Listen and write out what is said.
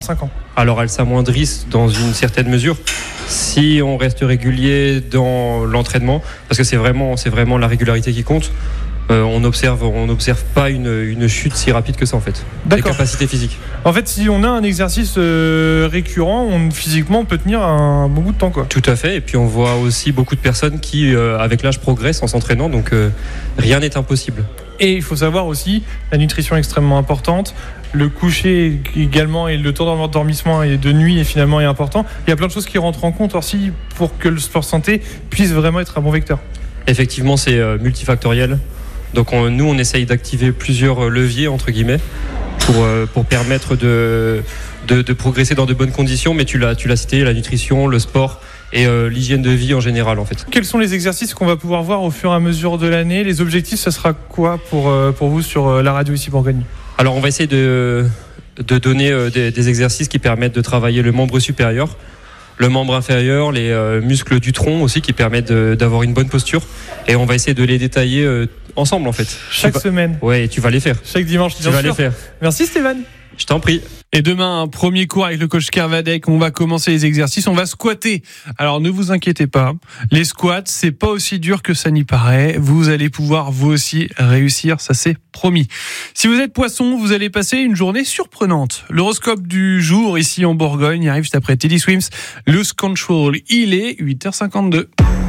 5 ans? Alors elles s'amoindrissent dans une certaine mesure si on reste régulier dans l'entraînement, parce que c'est vraiment la régularité qui compte. On n'observe pas une chute si rapide que ça en fait. D'accord. Les capacités physiques. En fait, si on a un exercice récurrent, physiquement, on peut tenir un bon bout de temps, quoi. Tout à fait. Et puis on voit aussi beaucoup de personnes qui, avec l'âge, progressent en s'entraînant. Donc rien n'est impossible. Et il faut savoir aussi, la nutrition est extrêmement importante. Le coucher également et le temps d'endormissement et de nuit finalement est important. Il y a plein de choses qui rentrent en compte aussi pour que le sport santé puisse vraiment être un bon vecteur. Effectivement, c'est multifactoriel. Donc nous, on essaye d'activer plusieurs leviers, entre guillemets, pour permettre de progresser dans de bonnes conditions. Mais tu l'as cité, la nutrition, le sport et l'hygiène de vie en général, en fait. Quels sont les exercices qu'on va pouvoir voir au fur et à mesure de l'année? Les objectifs, ce sera quoi pour vous sur la radio ici Bourgogne? Alors, on va essayer de donner des exercices qui permettent de travailler le membre supérieur, le membre inférieur, les muscles du tronc aussi qui permettent d'avoir une bonne posture. Et on va essayer de les détailler ensemble en fait. Chaque semaine. Ouais, tu vas les faire. Chaque dimanche, tu vas les faire. Merci Stéphane. Je t'en prie. Et demain, un premier cours avec le coach Kervadec. On va commencer les exercices. On va squatter. Alors, ne vous inquiétez pas. Les squats, c'est pas aussi dur que ça n'y paraît. Vous allez pouvoir, vous aussi, réussir. Ça, c'est promis. Si vous êtes poisson, vous allez passer une journée surprenante. L'horoscope du jour, ici en Bourgogne, arrive juste après Teddy Swims. Lose Control. Il est 8h52.